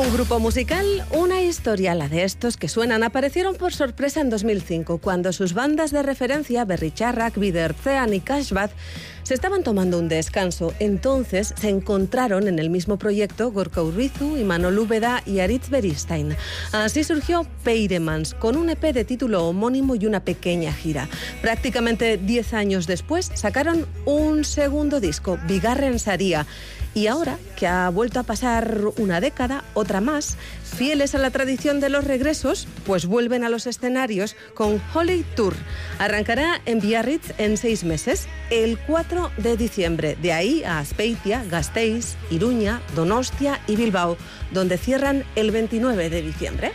Un grupo musical, una historia, la de estos que suenan, aparecieron por sorpresa en 2005, cuando sus bandas de referencia, Berritzarrak, Bidertzean y Kashbat, se estaban tomando un descanso. Entonces se encontraron en el mismo proyecto Gorka Urbizu, Imanol Úbeda y Aritz Beristain. Así surgió Peiremans, con un EP de título homónimo y una pequeña gira. Prácticamente 10 años después sacaron un segundo disco, Bigarren Saria. Y ahora, que ha vuelto a pasar una década, otra más, fieles a la tradición de los regresos, pues vuelven a los escenarios con Holy Tour. Arrancará en Biarritz en 6 meses, el 4 de diciembre. De ahí a Azpeitia, Gasteiz, Iruña, Donostia y Bilbao, donde cierran el 29 de diciembre.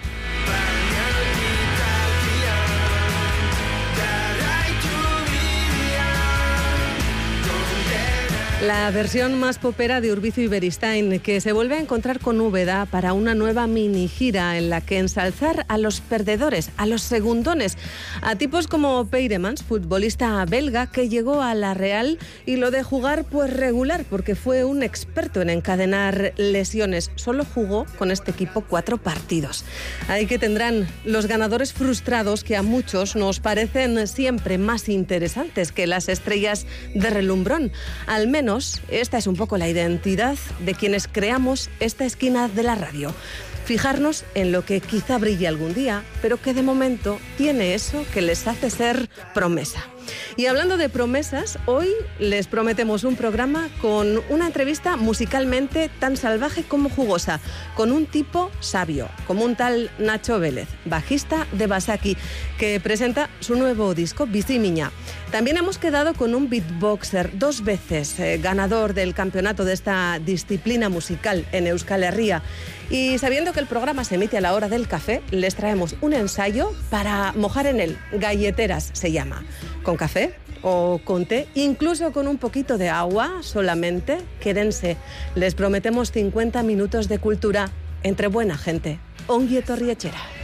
La versión más popera de Urbizu y Beristain, que se vuelve a encontrar con Úbeda para una nueva mini gira en la que ensalzar a los perdedores, a los segundones, a tipos como Peiremans, futbolista belga que llegó a la Real y lo de jugar pues regular, porque fue un experto en encadenar lesiones. Solo jugó con este equipo 4 partidos. Ahí que tendrán los ganadores frustrados, que a muchos nos parecen siempre más interesantes que las estrellas de relumbrón. Al menos esta es un poco la identidad de quienes creamos esta esquina de la radio. Fijarnos en lo que quizá brille algún día, pero que de momento tiene eso que les hace ser promesa. Y hablando de promesas, hoy les prometemos un programa con una entrevista musicalmente tan salvaje como jugosa, con un tipo sabio, como un tal Nacho Vélez, bajista de Basaki, que presenta su nuevo disco, Bizimiña. También hemos quedado con un beatboxer, 2 veces ganador del campeonato de esta disciplina musical en Euskal Herria. Y sabiendo que el programa se emite a la hora del café, les traemos un ensayo para mojar en él. Galleteras se llama. ¿Con café o con té? Incluso con un poquito de agua solamente. Quédense. Les prometemos 50 minutos de cultura entre buena gente. Ongi etorri etxera.